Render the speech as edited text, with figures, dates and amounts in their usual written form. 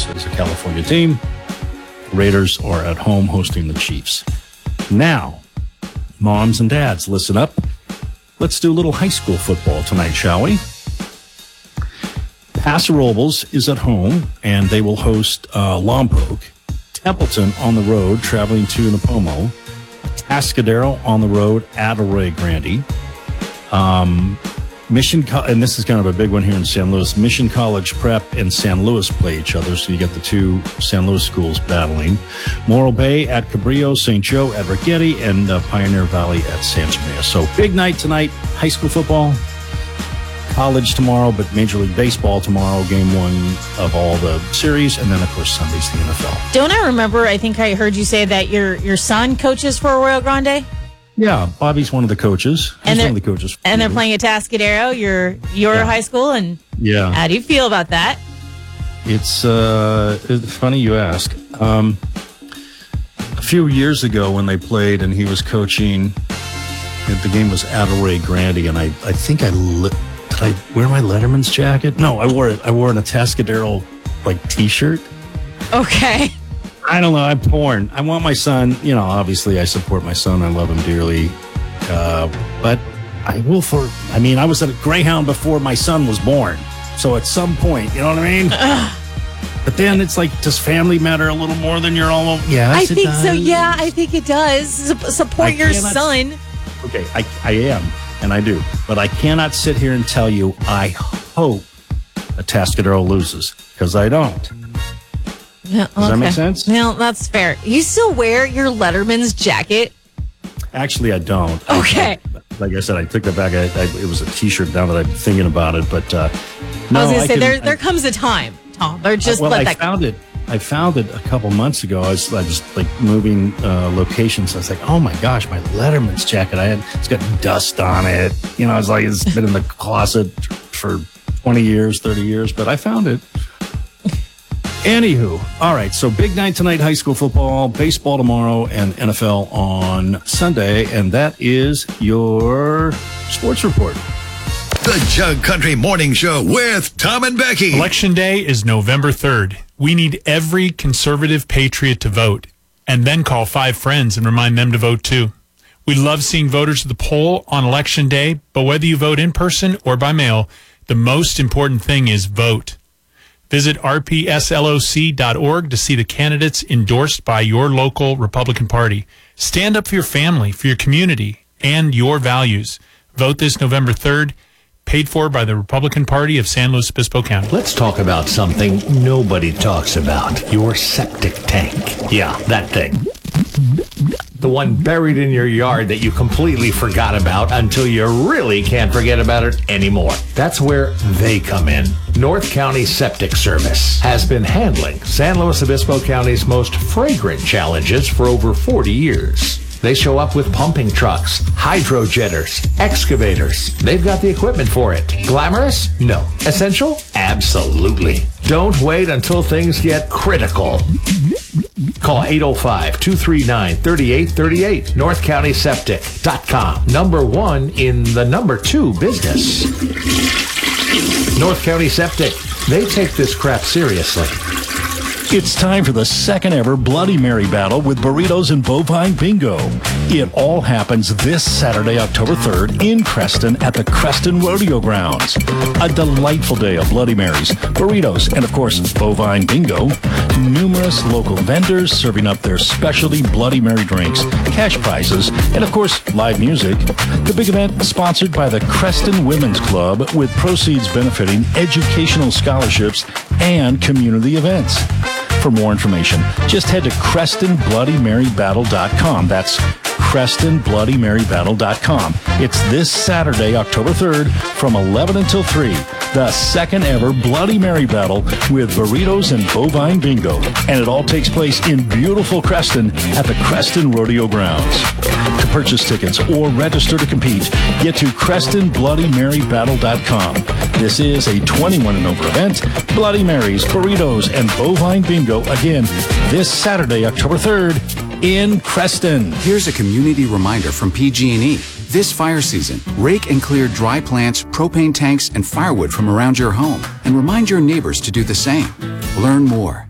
is a California team. Raiders are at home hosting the Chiefs. Now, moms and dads, listen up. Let's do a little high school football tonight, shall we? Paso Robles is at home, and they will host Lompoc. Templeton on the road, traveling to Napomo. Atascadero on the road at Arroyo Grande. And this is kind of a big one here in San Luis. Mission College Prep and San Luis play each other, so you get the two San Luis schools battling. Morro Bay at Cabrillo, St. Joe at Rigetti, and Pioneer Valley at Santa Maria. So big night tonight, high school football. College tomorrow, but Major League Baseball tomorrow, game one of all the series, and then, of course, Sunday's the NFL. Don't I remember, I think I heard you say that your son coaches for Arroyo Grande? Yeah, Bobby's one of the coaches. He's one of the coaches. And they're playing at Atascadero, your high school, and how do you feel about that? It's funny you ask. A few years ago when they played and he was coaching, the game was at Arroyo Grande, and I think did I wear my Letterman's jacket? No, I wore it. I wore an Atascadero T-shirt. Okay. I don't know. I'm torn. I want my son. Obviously, I support my son. I love him dearly. But I will I was at a Greyhound before my son was born. So at some point, you know what I mean? But then it's does family matter a little more than your own? Yeah, I think so. Yeah, I think it does. Support your son. Okay, I am. And I do. But I cannot sit here and tell you I hope Atascadero loses, because I don't. Yeah, Does that make sense? No, that's fair. You still wear your Letterman's jacket? Actually, I don't. Okay. Like I said, I took that back. It was a T-shirt now that I'm thinking about it. But no, I was going to say, there comes a time, Tom. They're just I found it a couple months ago. I was moving locations. I was like, oh my gosh, my Letterman's jacket. It's got dust on it. I was like, it's been in the closet for 20 years, 30 years, but I found it. Anywho, all right, so big night tonight, high school football, baseball tomorrow, and NFL on Sunday, and that is your sports report. The Jug Country Morning Show with Tom and Becky. Election Day is November 3rd. We need every conservative patriot to vote, and then call 5 friends and remind them to vote too. We love seeing voters at the poll on Election Day, but whether you vote in person or by mail, the most important thing is vote. Visit rpsloc.org to see the candidates endorsed by your local Republican Party. Stand up for your family, for your community, and your values. Vote this November 3rd. Paid for by the Republican Party of San Luis Obispo County. Let's talk about something nobody talks about. Your septic tank. Yeah, that thing. The one buried in your yard that you completely forgot about until you really can't forget about it anymore. That's where they come in. North County Septic Service has been handling San Luis Obispo County's most fragrant challenges for over 40 years. They show up with pumping trucks, hydro jetters, excavators. They've got the equipment for it. Glamorous? No. Essential? Absolutely. Don't wait until things get critical. Call 805-239-3838. NorthCountySeptic.com. Number 1 in the number 2 business. North County Septic. They take this crap seriously. It's time for the second ever Bloody Mary battle with burritos and bovine bingo. It all happens this Saturday, October 3rd in Creston at the Creston Rodeo Grounds. A delightful day of Bloody Marys, burritos, and of course, bovine bingo. Numerous local vendors serving up their specialty Bloody Mary drinks, cash prizes, and of course, live music. The big event sponsored by the Creston Women's Club with proceeds benefiting educational scholarships and community events. For more information, just head to CrestonBloodyMaryBattle.com. That's CrestonBloodyMaryBattle.com. It's this Saturday, October 3rd, from 11 until 3, the second ever Bloody Mary battle with burritos and bovine bingo. And it all takes place in beautiful Creston at the Creston Rodeo Grounds. To purchase tickets or register to compete, get to CrestonBloodyMaryBattle.com. This is a 21 and over event. Bloody Marys, burritos, and bovine bingo again this Saturday, October 3rd in Creston. Here's a community reminder from PG&E. This fire season, rake and clear dry plants, propane tanks, and firewood from around your home, and remind your neighbors to do the same. Learn more